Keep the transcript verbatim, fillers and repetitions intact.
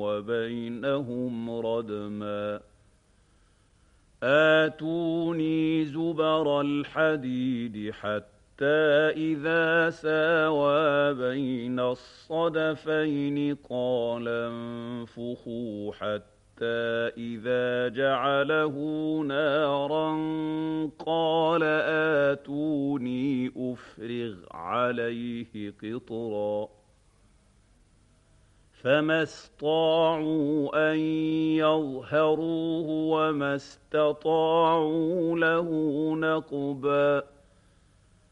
وبينهم ردما آتوني زبر الحديد حتى إذا ساوى بين الصدفين قال انفخوا حتى إذا جعله نارا قال آتوني أفرغ عليه قطرا فما استطاعوا أن يظهروه وما استطاعوا له نقبا